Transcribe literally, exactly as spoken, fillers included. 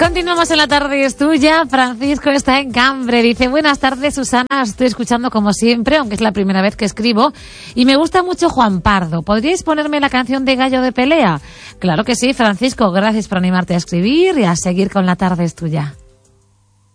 Continuamos en La Tarde es Tuya. Francisco está en Cambre. Dice, buenas tardes, Susana. Estoy escuchando como siempre, aunque es la primera vez que escribo. Y me gusta mucho Juan Pardo. ¿Podríais ponerme la canción de Gallo de Pelea? Claro que sí, Francisco. Gracias por animarte a escribir y a seguir con La Tarde es Tuya.